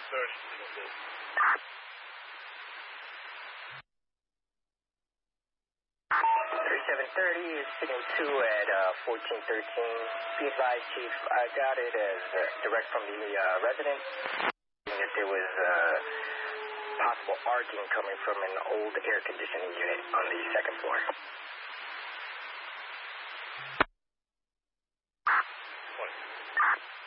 3730 is signal 2 at 1413. Be advised, Chief, I got it as direct from the resident that there was possible arcing coming from an old air conditioning unit on the second floor.